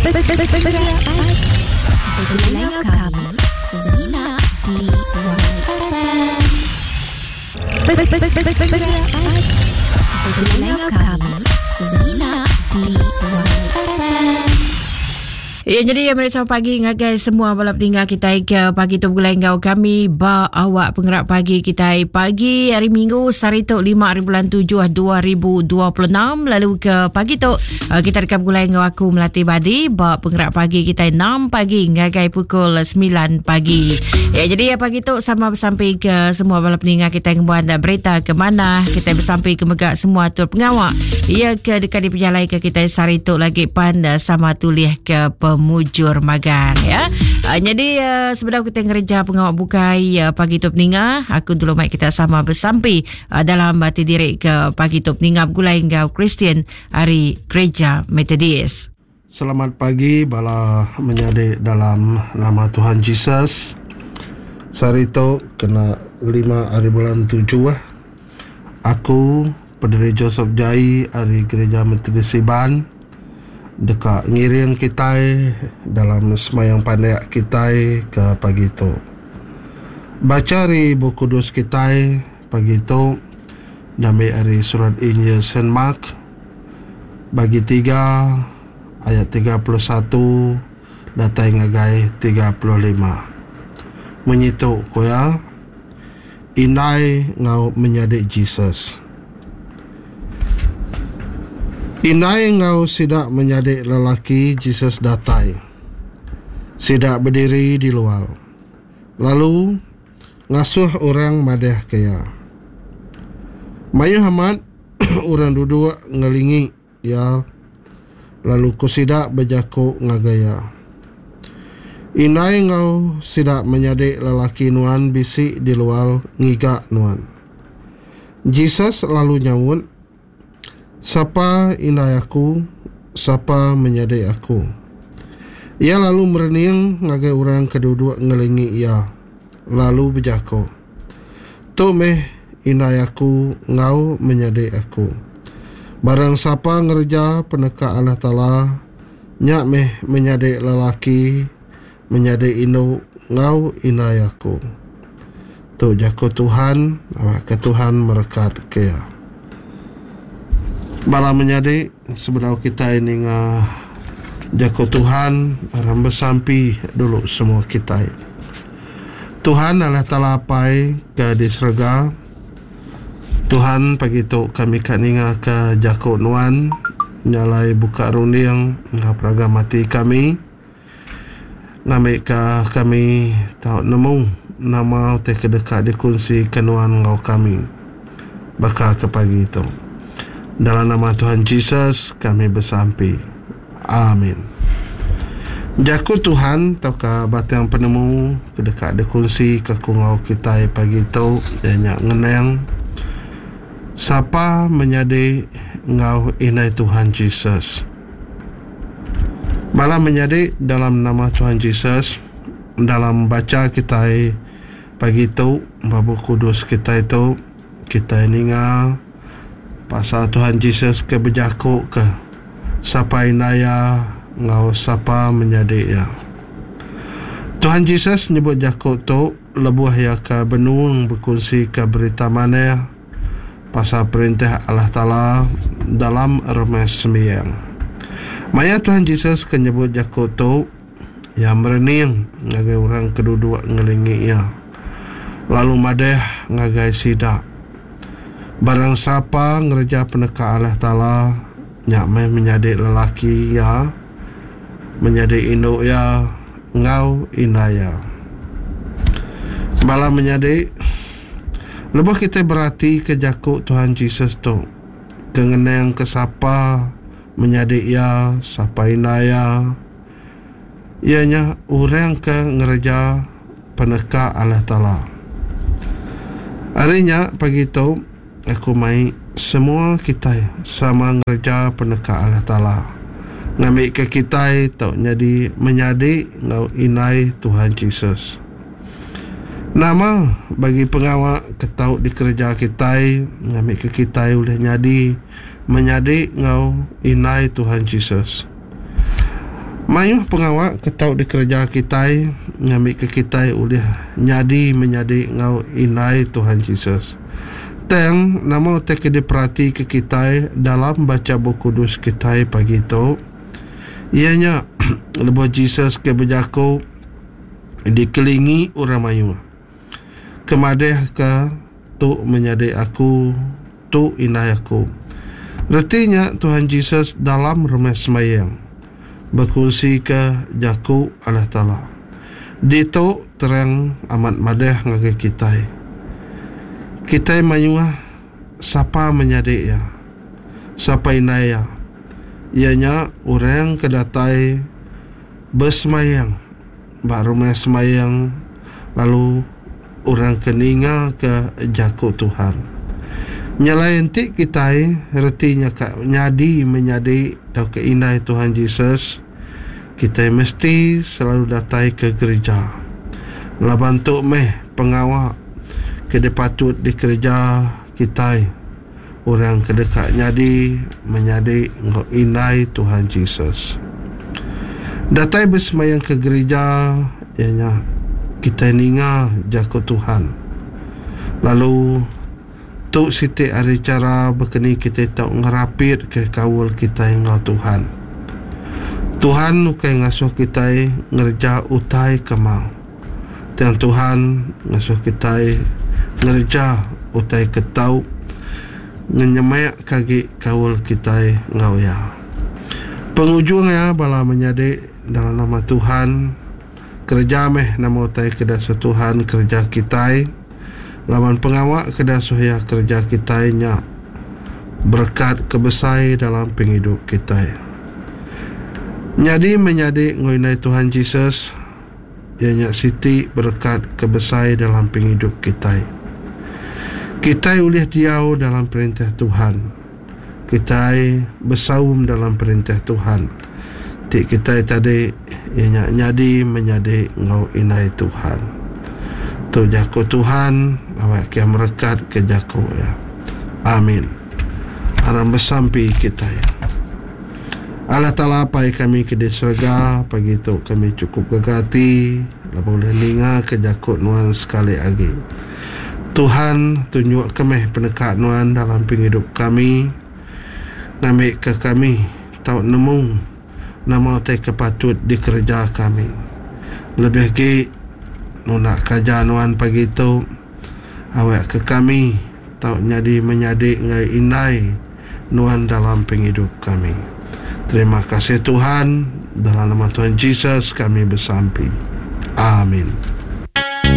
Dengar kami Semina di YFM. Dengar kami Semina di YFM. Ya, jadi mereka pagi ngagai semua balap tinggal kita ke pagi tu bulan ngau kami ba awak penggerak pagi kita pagi hari Minggu Sarito 5 hari bulan 7 2026 lalu ke pagi tu kita dekat bulan ngau aku melatih badi ba penggerak pagi kita 6 pagi ngagai pukul 9 pagi. Ya, jadi pagi tu sama bersampai ke semua balap tinggal kita yang buat berita ke mana kita bersampai ke megak semua tur pengawak. Ya ke dekat di penjalai ke kita Sarito lagi panda sama tulis ke pemujur magan ya. Jadi sebenarnya kita ngerja pengawak bukai pagi tu peninga. Aku dulu mai kita sama bersampai dalam bati diri ke pagi tu peninga gulai ngau Kristian hari Gereja Metodis. Selamat pagi bala menyadi dalam nama Tuhan Yesus. Sarito kena 5 hari bulan 7 Aku pendiri Joseph Jai hari Gereja Metodis Siban dekat ngiring kita dalam semayang pandai kita ke pagi tu. Baca hari buku kudus kita pagi tu dari hari surat Injil Saint Mark bagi 3 ayat 31 datai ngagai 35. Menyitu ko ya inai ngau menyadik Jesus. Inai ngau sidak menyadik lelaki Jesus datai. Sidak berdiri di luar. Lalu ngasuh orang madeh kaya. Mayu hamad orang duduk ngelingi ya. Lalu ku sidak berjaku ngagaya. Inai ngau sidak menyadik lelaki nuan bisik di luar ngigak nuan. Jesus lalu nyawut, siapa inai aku, siapa menyadik aku. Ia lalu merening ngagai orang keduduk ngelingi ia. Lalu berjaku, tu meh inai aku ngau menyadik aku. Barang siapa ngerja peneka Allah Ta'ala, nyak meh menyadik lelaki, menyadik inu ngau inai aku. Tu jaku Tuhan, awak ke Tuhan merekat kaya. Bala menyadik sebenarnya kita ini jaku Tuhan aram bersampi dulu semua kita. Tuhan Allah Ta'ala pai ke di surga. Tuhan pagi tu kami kaninga ke jaku nuan nyalai buka runding ngaparaga mati kami. Ngambil ke kami tahu nemu nama teh kedekat dikunci kenuan ngau kami bakal ke pagi itu. Dalam nama Tuhan Yesus kami bersampi. Amin. Jaku Tuhan tau ka batang penemu kedekat dikunci ke kungau kita pagi itu banyak ngeneng. Siapa menyadi ngau inai Tuhan Yesus. Malah menjadi dalam nama Tuhan Yesus dalam baca kita pagi itu babu kudus kita itu kita ingat pasal Tuhan Yesus ke berjaku ke siapa inaya ngau siapa menjadi ya. Tuhan Yesus nyebut jaku tu lebuh ya ke benung berkongsi ke berita mana pasal perintah Allah Ta'ala dalam Remes 9. Maya Tuhan Yesus kenyebut jaku tu yang merening ngagai orang keduduk ngelingi ia. Lalu madeh ngagai sidak. Barang siapa ngerja peneka Allah Ta'ala nyak meh menjadi lelaki ya, menjadi induk ya, ngau inaya. Bala menjadi lebih kita berarti ke jaku Tuhan Yesus tu kengenang ke siapa menyadik ya, siapa inaya. Ianya orang ke ngerja peneka Allah Ta'ala. Harinya pagi tu aku mai semua kita sama ngerja peneka Allah Ta'ala. Ngambil ke kita tu jadi menyadik ngau inai Tuhan Yesus. Nama bagi pengawak ketau di kerja kita ngambil ke kita boleh jadi menyadik ngau inai Tuhan Yesus. Mayuh pengawak ketau di kerja kita, ngambil ke kita boleh nyadi menyadi ngau inai Tuhan Yesus. Teng nama tek diperhati ke kita dalam baca buku kudus kita pagi tu. Ianya lebih Yesus ke berjaku dikelilingi orang mayuh. Kemadeh ke tu menyadi aku, tu inai aku. Artinya Tuhan Yesus dalam rumah semayang berkongsi ke jaku Allah Ta'ala. Dito terang amat madah ngagi kita. Kita mayuah siapa menyadik ya, siapa inaya. Ianya orang kedatai bersemayang, rumah semayang, lalu orang keninga ke jaku Tuhan. Nyalain tik kita artinya nyadi menyadi tau ke inai Tuhan Yesus. Kita mesti selalu datai ke gereja. Lah bantu pengawak kena patut di kerja kita. Orang kedekat nyadi menyadi inai Tuhan Yesus. Datai bersemayang ke gereja ianya kita ninga jaku Tuhan. Lalu tu siti ada cara berkeni kita tak ngerapit ke kawal kita yang Tuhan. Tuhan nukai ngasuh kita ngerja utai kemang. Dan Tuhan ngasuh kita ngerja utai ketau ngenyemayak kaki kawal kita ngau ya. Pengujungnya bala menyadik dalam nama Tuhan. Kerja nama utai kedasa Tuhan kerja kita. Laman pengawak kedasuh ya kerja kita nya berkat kebesai dalam penghidup kita. Nyadi menyadi ngoinai Tuhan Yesus ianya siti berkat kebesai dalam penghidup kita. Kita ulih diau dalam perintah Tuhan. Kita bersaum dalam perintah Tuhan. Tik kita tadi ianya nyadi menyadi ngau inai Tuhan. Tu jaku Tuhan awak kia merekat ke jaku ya. Amin. Aram bersampi kita ya. Allah Ta'ala pai kami ke di surga pagi tu kami cukup gegati la boleh ninga ke jaku nuan sekali lagi. Tuhan tunjuk kami penekat nuan dalam penghidup kami. Namik ke kami tau nemu nama utai kepatut di kerja kami. Lebih lagi nak kerja nuan pagi tu awak ke kami tau nyadi menyadi ngai inai nuan dalam penghidup kami. Terima kasih Tuhan, dalam nama Tuhan Yesus kami bersampi. Amin.